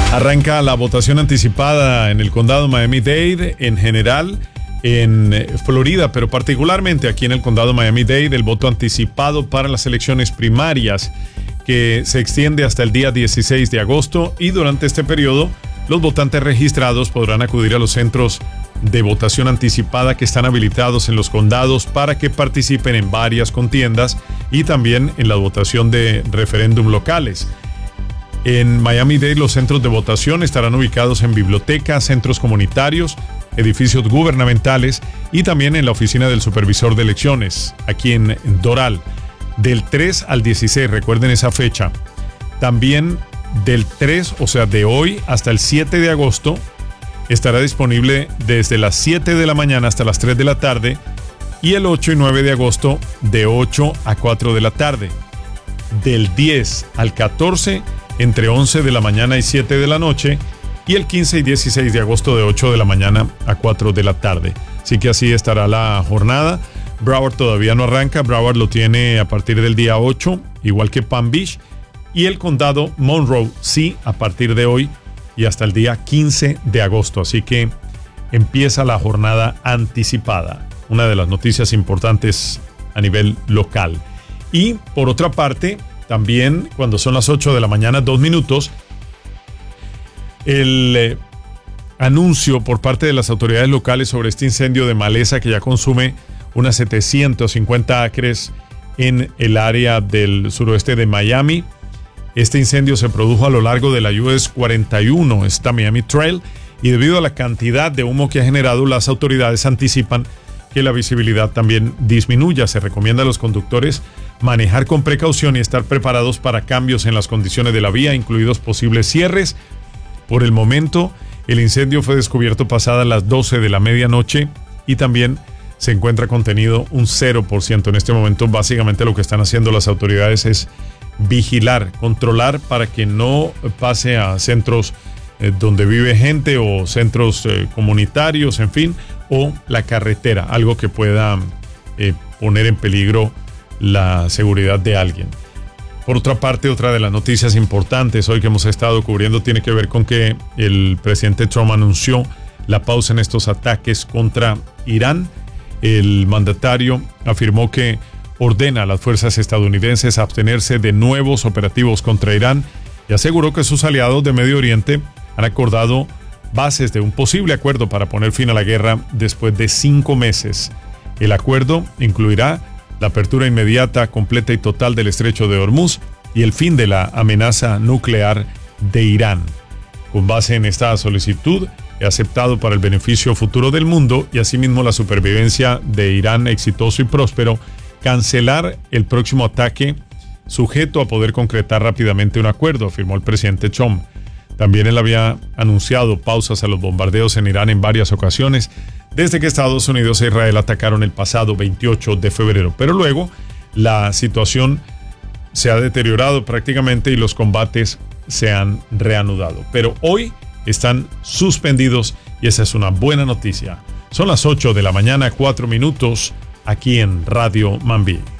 Arranca la votación anticipada en el condado Miami-Dade en general, en Florida, pero particularmente aquí en el condado Miami-Dade, el voto anticipado para las elecciones primarias que se extiende hasta el día 16 de agosto y durante este periodo los votantes registrados podrán acudir a los centros de votación anticipada que están habilitados en los condados para que participen en varias contiendas y también en la votación de referéndum locales. En Miami-Dade los centros de votación estarán ubicados en bibliotecas, centros comunitarios, edificios gubernamentales y también en la oficina del supervisor de elecciones, aquí en Doral, del 3 al 16, recuerden esa fecha. También del 3, o sea, de hoy hasta el 7 de agosto, estará disponible desde las 7 de la mañana hasta las 3 de la tarde y el 8 y 9 de agosto de 8 a 4 de la tarde. Del 10 al 14 entre 11 de la mañana y 7 de la noche y el 15 y 16 de agosto de 8 de la mañana a 4 de la tarde. Así que así estará la jornada. Broward todavía no arranca, Broward lo tiene a partir del día 8, igual que Palm Beach, y el condado Monroe sí a partir de hoy y hasta el día 15 de agosto. Así que empieza la jornada anticipada, una de las noticias importantes a nivel local. Y por otra parte, también cuando son las 8 de la mañana, 2 minutos, el anuncio por parte de las autoridades locales sobre este incendio de maleza que ya consume unas 750 acres en el área del suroeste de Miami. Este incendio se produjo a lo largo de la US 41, esta Miami Trail, y debido a la cantidad de humo que ha generado, las autoridades anticipan que la visibilidad también disminuya. Se recomienda a los conductores manejar con precaución y estar preparados para cambios en las condiciones de la vía, incluidos posibles cierres. Por el momento, el incendio fue descubierto pasadas las 12 de la medianoche y también se encuentra contenido un 0%. En este momento, básicamente lo que están haciendo las autoridades es vigilar, controlar para que no pase a centros donde vive gente o centros comunitarios, en fin, o la carretera, algo que pueda poner en peligro la seguridad de alguien. Por otra parte, otra de las noticias importantes hoy que hemos estado cubriendo tiene que ver con que el presidente Trump anunció la pausa en estos ataques contra Irán. El mandatario afirmó que ordena a las fuerzas estadounidenses a abstenerse de nuevos operativos contra Irán y aseguró que sus aliados de Medio Oriente han acordado bases de un posible acuerdo para poner fin a la guerra después de 5 meses. El acuerdo incluirá la apertura inmediata, completa y total del estrecho de Hormuz y el fin de la amenaza nuclear de Irán. Con base en esta solicitud, he aceptado para el beneficio futuro del mundo y asimismo la supervivencia de Irán exitoso y próspero, cancelar el próximo ataque sujeto a poder concretar rápidamente un acuerdo, afirmó el presidente Trump. También él había anunciado pausas a los bombardeos en Irán en varias ocasiones desde que Estados Unidos e Israel atacaron el pasado 28 de febrero. Pero luego la situación se ha deteriorado prácticamente y los combates se han reanudado. Pero hoy están suspendidos y esa es una buena noticia. Son las 8 de la mañana, 4 minutos, aquí en Radio Mambí.